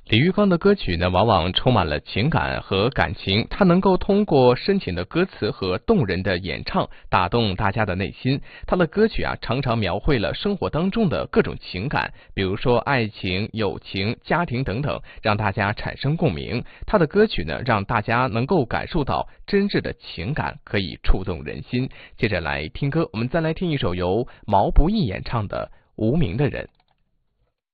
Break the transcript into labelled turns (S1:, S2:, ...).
S1: 李玉刚的歌曲呢，往往充满了情感和感情，他能够通过深情的歌词和动人的演唱打动大家的内心。他的歌曲常常描绘了生活当中的各种情感，比如说爱情、友情、家庭等等，让大家产生共鸣。他的歌曲呢，让大家能够感受到真挚的情感，可以触动人心。接着来听歌，我们再来听一首由毛不易演唱的《无名的人》。